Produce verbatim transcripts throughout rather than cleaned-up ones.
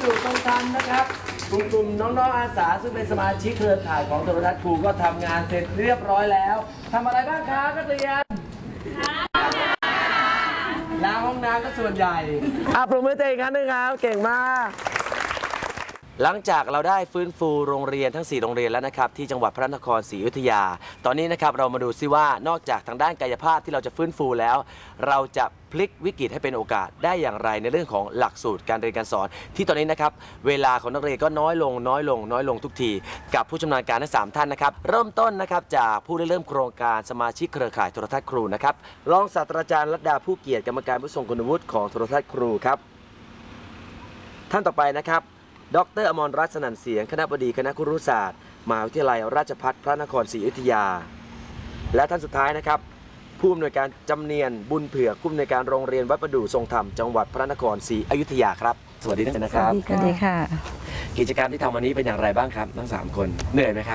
ดุทรงธรรมนะครับกลุ่มๆน้องๆอาสาซึ่งเป็นสมาชิกเครือข่ายของโทรทัศน์ครูก็ทำงานเสร็จเรียบร้อยแล้วทำอะไรบ้างครับนักเรียนล้างห้องน้ำก็ส่วนใหญ่อ่ะปรบมือตัวเองครั้งนึงครับเก่งมากหลังจากเราได้ฟื้นฟูโรงเรียนทั้งสี่โรงเรียนแล้วนะครับที่จังหวัดพระนครศรีอยุธยาตอนนี้นะครับเรามาดูซิว่านอกจากทางด้านกายภาพที่เราจะฟื้นฟูแล้วเราจะพลิกวิกฤตให้เป็นโอกาสได้อย่างไรในเรื่องของหลักสูตรการเรียนการสอนที่ตอนนี้นะครับเวลาของนักเรียนก็น้อยลงน้อยลงน้อยลงทุกทีกับผู้ชำนาญการทั้งสามท่านนะครับเริ่มต้นนะครับจากผู้ได้เริ่มโครงการสมาชิกเครือข่ายโทรทัศน์ครูนะครับรองศาสตราจารย์รัตดาผู้เกียรติกรรมการผู้ทรงคุณวุฒิของโทรทัศน์ครูครับท่านต่อไปนะครับดร.อมรรัตน์สนั่นเสียงคณบดีคณะครุศาสตร์มหาวิทยาลัยราชภัฏพระนครศรีอยุธยาและท่านสุดท้ายนะครับผู้อำนวยการจำเนียนบุญเผือกผู้อำนวยการโรงเรียนวัดประดู่ทรงธรรมจังหวัดพระนครศรีอยุธยาครับสวัสดีนะครับสวัสดีค่ะกิจกรรมที่ทำวันนี้เป็นอย่างไรบ้างครับทั้งสามคนเหนื่อยไหมครับ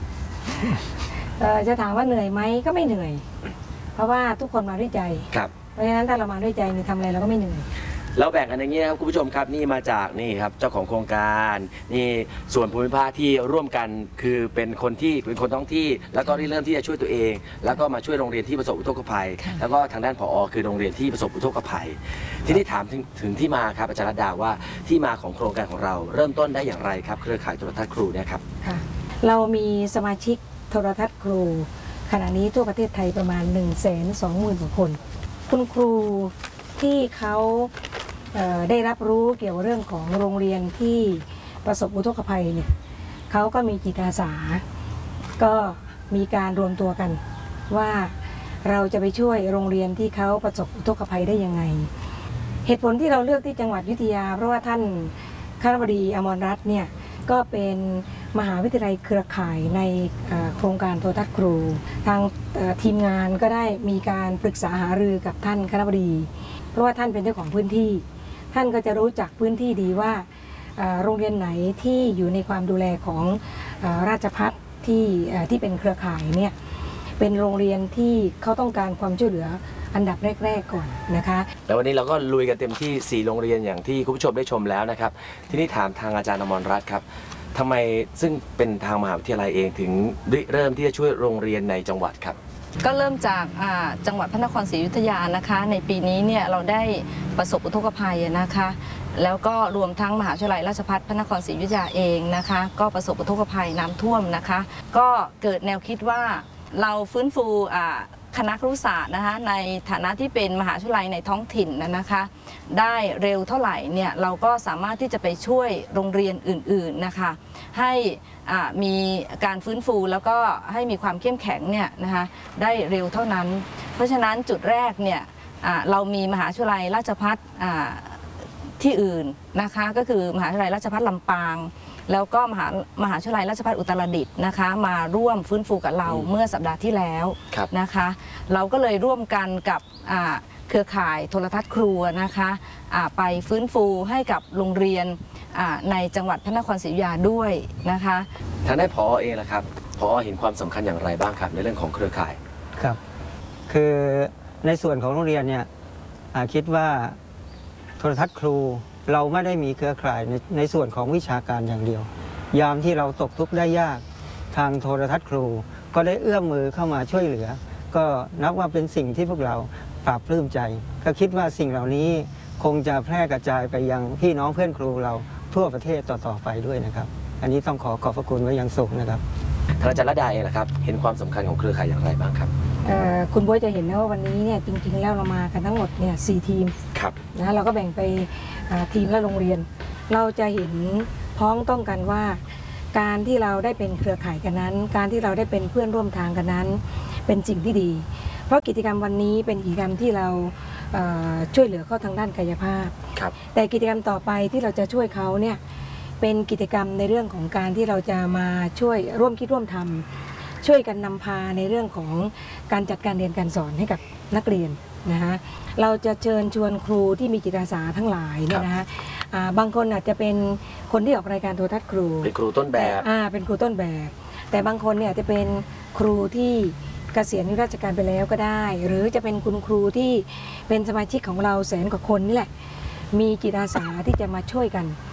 จะถามว่าเหนื่อยไหมก็ไม่เหนื่อยเพราะว่าทุกคนมาด้วยใจครับเพราะฉะนั้นถ้าเรามาด้วยใจนี่ทำอะไรเราก็ไม่เหนื่อยเราแบ่งกันอย่างนี้นะครับคุณผู้ชมครับนี่มาจากนี่ครับเจ้าของโครงการนี่ส่วนภูมิภาคที่ร่วมกันคือเป็นคนที่เป็นคนท้องที่แล้วก็ที่เริ่มที่จะช่วยตัวเองแล้วก็มาช่วยโรงเรียนที่ประสบอุทกภัยแล้วก็ทางด้านผอ.คือโรงเรียนที่ประสบอุทกภัยทีนี้ถามถึงถึงที่มาครับอาจารย์รัตดาว่าที่มาของโครงการของเราเริ่มต้นได้อย่างไรครับเครือข่ายโทรทัศน์ครูเนี่ยครับค่ะเรามีสมาชิกโทรทัศน์ครูขณะนี้ทั่วประเทศไทยประมาณ หนึ่งแสนสองหมื่น กว่าคนคุณครูที่เขาได้รับรู้เกี่ยวกับเรื่องของโรงเรียนที่ประสบอุทกภัยเนี่ยเขาก็มีจิตอาสาก็มีการรวมตัวกันว่าเราจะไปช่วยโรงเรียนที่เขาประสบอุทกภัยได้ยังไงเหตุผลที่เราเลือกที่จังหวัดอยุธยาเพราะว่าท่านคณบดีอมรรัตน์เนี่ยก็เป็นมหาวิทยาลัยเครือข่ายในโครงการโทรทัศน์ครูทางทีมงานก็ได้มีการปรึกษาหารือกับท่านคณบดีเพราะว่าท่านเป็นเจ้าของพื้นที่ท่านก็จะรู้จักพื้นที่ดีว่าโรงเรียนไหนที่อยู่ในความดูแลของราชภัฏที่ที่เป็นเครือข่ายเนี่ยเป็นโรงเรียนที่เขาต้องการความช่วยเหลืออันดับแรกๆก่อนนะคะแล้ววันนี้เราก็ลุยกันเต็มที่สี่โรงเรียนอย่างที่คุณผู้ชมได้ชมแล้วนะครับที่นี่ถามทางอาจารย์อมรรัตน์ครับทำไมซึ่งเป็นทางมหาวิทยาลัยเองถึงเริ่มที่จะช่วยโรงเรียนในจังหวัดครับก็เริ่มจากจังหวัดพระนครศรีอยุธยานะคะในปีนี้เนี่ยเราได้ประสบอุทกภัยนะคะแล้วก็รวมทั้งมหาวิทยาลัยราชภัฏพระนครศรีอยุธยาเองนะคะก็ประสบอุทกภัยน้ำท่วมนะคะก็เกิดแนวคิดว่าเราฟื้นฟูคณะครุศาสตร์นะคะในฐานะที่เป็นมหาวิทยาลัยในท้องถิ่นนะคะได้เร็วเท่าไหร่เนี่ยเราก็สามารถที่จะไปช่วยโรงเรียนอื่นๆนะคะให้มีการฟื้นฟูแล้วก็ให้มีความเข้มแข็งเนี่ยนะคะได้เร็วเท่านั้นเพราะฉะนั้นจุดแรกเนี่ยเรามีมหาวิทยาลัยราชภัฏที่อื่นนะคะก็คือมหาวิทยาลัยราชภัฏลำปางแล้วก็มหามหาวิทยาลัยราชภัฏอุตรดิตถ์นะคะมาร่วมฟื้นฟูกับเราเมื่อสัปดาห์ที่แล้วนะคะเราก็เลยร่วมกันกับเครือข่ายโทรทัศน์ครูนะคะไปฟื้นฟูให้กับโรงเรียนในจังหวัดพระนครศรีอยุธยาด้วยนะคะทางด้านผอ.เองล่ะครับผอ.เห็นความสำคัญอย่างไรบ้างครับในเรื่องของเครือข่ายครับคือในส่วนของโรงเรียนเนี่ยคิดว่าโทรทัศน์ครูเราไม่ได้มีเครือข่ายในในส่วนของวิชาการอย่างเดียวยามที่เราตกทุกข์ได้ยากทางโทรทัศน์ครูก็ได้เอื้อมมือเข้ามาช่วยเหลือก็นับว่าเป็นสิ่งที่พวกเราปราบปลื้มใจก็คิดว่าสิ่งเหล่านี้คงจะแพร่กระจายไปยังพี่น้องเพื่อนครูเราทั่วประเทศต่อๆไปด้วยนะครับอันนี้ต้องขอขอบพระคุณไว้อย่างสูงนะครับท่านอาจารย์รัตดาเองนะครับเห็นความสำคัญของเครือข่ายอย่างไรบ้างครับคุณบ๊วยจะเห็นนะว่าวันนี้เนี่ยจริงๆแล้วเรามากันทั้งหมดเนี่ยสี่ทีมนะเราก็แบ่งไปทีมละโรงเรียนเราจะเห็นพ้องต้องกันว่าการที่เราได้เป็นเครือข่ายกันนั้นการที่เราได้เป็นเพื่อนร่วมทางกันนั้นเป็นสิ่งที่ดีเพราะกิจกรรมวันนี้เป็นกิจกรรมที่เราช่วยเหลือเขาทางด้านกายภาพแต่กิจกรรมต่อไปที่เราจะช่วยเขาเนี่ยเป็นกิจกรรมในเรื่องของการที่เราจะมาช่วยร่วมคิดร่วมทำช่วยกันนำพาในเรื่องของการจัดการเรียนการสอนให้กับนักเรียนนะคะเราจะเชิญชวนครูที่มีจิตอาสาทั้งหลายเนี่ยนะคะบางคนอาจจะเป็นคนที่ออกรายการโทรทัศน์ครูเป็นครูต้นแบบอ่าเป็นครูต้นแบบแต่บางคนเนี่ยจะเป็นครูที่เกษียณราชการไปแล้วก็ได้หรือจะเป็นคุณครูที่เป็นสมาชิกของเราแสนกว่าคนนี่แหละมีจิตอาสาที่จะมาช่วยกัน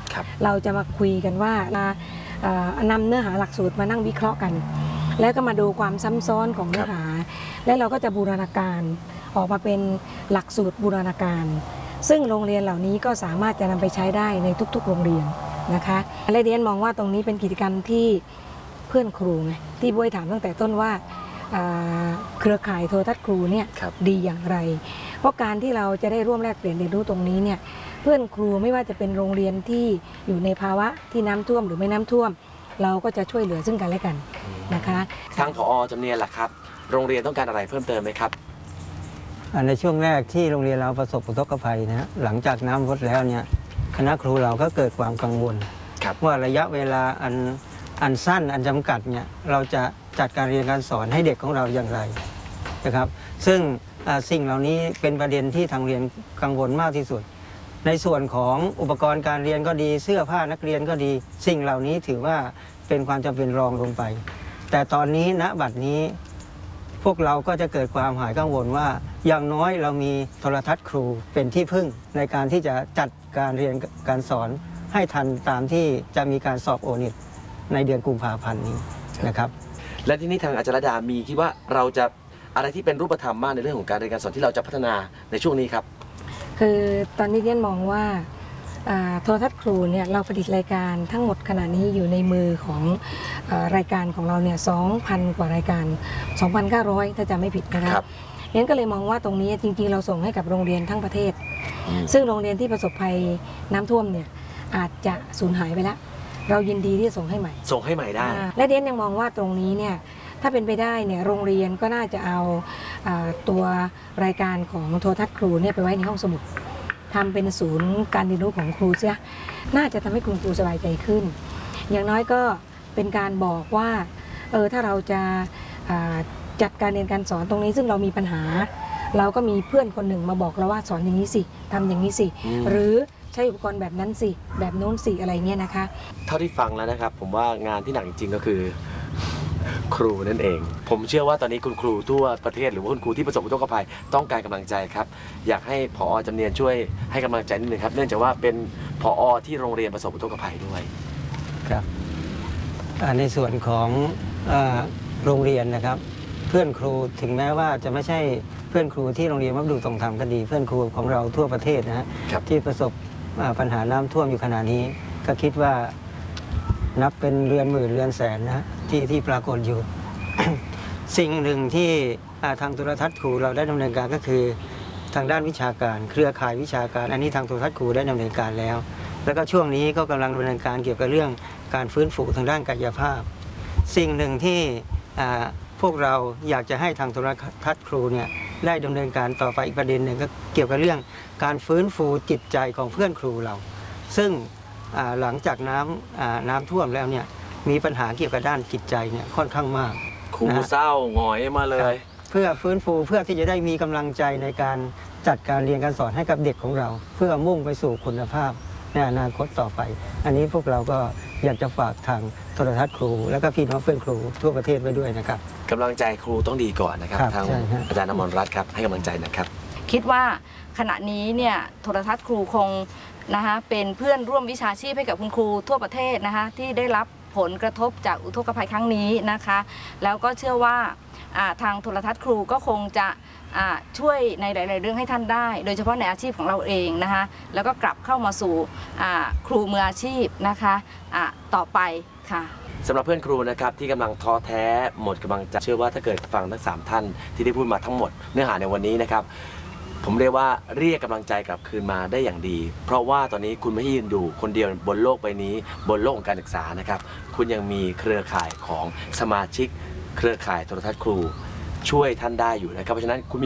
ครับเราจะมาคุยกันว่าเอ่อนำเนื้อหาหลักสูตรมานั่งวิเคราะห์กัน แล้วก็มาดูความซ้ำซ้อนของเนื้อหา และเราก็จะบูรณาการออกมาเป็นหลักสูตรบูรณาการ ซึ่งโรงเรียนเหล่านี้ก็สามารถจะนำไปใช้ได้ในทุกๆ โรงเรียนนะคะและเรียนมองว่าตรงนี้เป็นกิจกรรมที่เพื่อนครูไงที่บ้วยถามตั้งแต่ต้นว่าเครือข่ายโทรทัศน์ครูเนี่ยดีอย่างไรเพราะการที่เราจะได้ร่วมแลกเปลี่ยนเรียนรู้ตรงนี้เนี่ยเพื่อนครูไม่ว่าจะเป็นโรงเรียนที่อยู่ในภาวะที่น้ำท่วมหรือไม่น้ำท่วมเราก็จะช่วยเหลือซึ่งกันและกันนะคะทางผอ.จำเนียนล่ะครับโรงเรียนต้องการอะไรเพิ่มเติมไหมครับในช่วงแรกที่โรงเรียนเราประสบอุทกภัยนะฮะหลังจากน้ำลดแล้วเนี่ยคณะครูเราก็เกิดความกังวลว่าระยะเวลาอันอันสั้นอันจำกัดเนี่ยเราจะจัดการเรียนการสอนให้เด็กของเราอย่างไรนะครับซึ่งสิ่งเหล่านี้เป็นประเด็นที่ทางเรียนกังวลมากที่สุดในส่วนของอุปกรณ์การเรียนก็ดีเสื้อผ้านักเรียนก็ดีสิ่งเหล่านี้ถือว่าเป็นความจำเป็นรองลงไปแต่ตอนนี้ณบัดนี้พวกเราก็จะเกิดความหายกังวลว่าอย่างน้อยเรามีโทรทัศน์ครูเป็นที่พึ่งในการที่จะจัดการเรียนการสอนให้ทันตามที่จะมีการสอบโอนิตในเดือนกุมภาพันธ์นี้นะครับและที่นี้ทางอาจารย์ระดามีคิดว่าเราจะอะไรที่เป็นรูปธรรมมากในเรื่องของการเรียนการสอนที่เราจะพัฒนาในช่วงนี้ครับคือตอนนี้เรียนมองว่าโทรทัศน์ครูเนี่ยเราผลิตรายการทั้งหมดขณะนี้อยู่ในมือของรายการของเราเนี่ย สองพัน กว่ารายการ สองพันเก้าร้อย ถ้าจำไม่ผิดนะครับเรียนก็เลยมองว่าตรงนี้จริงๆเราส่งให้กับโรงเรียนทั้งประเทศซึ่งโรงเรียนที่ประสบภัยน้ำท่วมเนี่ยอาจจะสูญหายไปแล้วเรายินดีที่จะส่งให้ใหม่ส่งให้ใหม่ได้และเรียนยังมองว่าตรงนี้เนี่ยถ้าเป็นไปได้เนี่ยโรงเรียนก็น่าจะเอาตัวรายการของโทรทัศน์ครูเนี่ยไปไว้ในห้องสมุดทำเป็นศูนย์การเรียนรู้ของครูเสียน่าจะทำให้คุณครูสบายใจขึ้นอย่างน้อยก็เป็นการบอกว่าเออถ้าเราจะจัดการเรียนการสอนตรงนี้ซึ่งเรามีปัญหาเราก็มีเพื่อนคนหนึ่งมาบอกเราว่าสอนอย่างนี้สิทำอย่างนี้สิหรือใช้อุปกรณ์แบบนั้นสิแบบโน้นสิอะไรเงี้ยนะคะเท่าที่ฟังแล้วนะครับผมว่างานที่หนักจริงๆก็คือครูนั่นเองผมเชื่อว่าตอนนี้คุณครูทั่วประเทศหรือว่าคุณครูที่ประสบอุทกภัยต้องการกำลังใจครับอยากให้ผอ.จำเนียนช่วยให้กำลังใจนิดนึงครับเนื่องจากว่าเป็นผอ.ที่โรงเรียนประสบอุทกภัยด้วยครับในส่วนของโรงเรียนนะครับเพื่อนครูถึงแม้ว่าจะไม่ใช่เพื่อนครูที่โรงเรียนวัดดูตรงธรรมก็ดีเพื่อนครูของเราทั่วประเทศนะฮะที่ประสบปัญหาน้ำท่วมอยู่ขณะนี้ก็คิดว่านับเป็นเรือนหมื่นเรือนแสนนะที่ที่ปรากฏอยู่ สิ่งหนึ่งที่ทางโทรทัศน์ครูเราได้ดำเนินการก็คือทางด้านวิชาการเครือข่ายวิชาการอันนี้ทางโทรทัศน์ครูได้ดำเนินการแล้วแล้วก็ช่วงนี้ก็กำลังดำเนินการเกี่ยวกับเรื่องการฟื้นฟูทางด้านกายภาพสิ่งหนึ่งที่พวกเราอยากจะให้ทางโทรทัศน์ครูเนี่ยได้ดำเนินการต่อไปอีกประเด็นหนึ่งก็เกี่ยวกับเรื่องการฟื้นฟูจิตใจของเพื่อนครูเราซึ่งหลังจากน้ำน้ำท่วมแล้วเนี่ยมีปัญหาเกี่ยวกับด้านจิตใจเนี่ยค่อนข้างมากครูเศร้าหงอยมาเลยเพื่อฟื้นฟูเพื่อที่จะได้มีกำลังใจในการจัดการเรียนการสอนให้กับเด็กของเราเพื่อมุ่งไปสู่คุณภาพในอนาคตต่อไปอันนี้พวกเราก็อยากจะฝากทางโทรทัศน์ครูและก็พี่น้องเพื่อนครูทั่วประเทศไว้ด้วยนะครับกำลังใจครูต้องดีก่อนนะครับทางอาจารย์อมรรัตน์ครับให้กำลังใจนะครับคิดว่าขณะนี้เนี่ยโทรทัศน์ครูคงนะคะเป็นเพื่อนร่วมวิชาชีพให้กับคุณครูทั่วประเทศนะคะที่ได้รับผลกระทบจากอุทกภัยครั้งนี้นะคะแล้วก็เชื่อว่าทางโทรทัศน์ครูก็คงจะช่วยในหลายๆเรื่องให้ท่านได้โดยเฉพาะในอาชีพของเราเองนะคะแล้วก็กลับเข้ามาสู่ครูมืออาชีพนะคะต่อไปค่ะสำหรับเพื่อนครูนะครับที่กำลังท้อแท้หมดกำลังใจเชื่อว่าถ้าเกิดฟังทั้งสามท่านที่ได้พูดมาทั้งหมดเนื้อหาในวันนี้นะครับผมเรียกว่าเรียกกำลังใจกลับคืนมาได้อย่างดีเพราะว่าตอนนี้คุณไม่ยืนดูคนเดียวบนโลกใบนี้บนโลกของการศึกษานะครับคุณยังมีเครือข่ายของสมาชิกเครือข่ายโทรทัศน์ครูช่วยท่านได้อยู่นะครับเพราะฉะนั้นคุณ